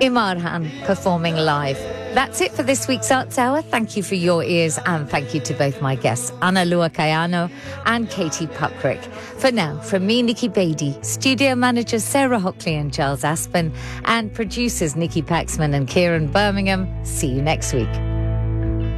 Imarhan performing live. That's it for this week's Arts Hour. Thank you for your ears and thank you to both my guests, Ana Lua Kayano and Katie Puckrick. For now, from me, Nikki Beatty, studio managers Sarah Hockley and Charles Aspen, and producers Nikki Paxman and Kieran Birmingham, see you next week.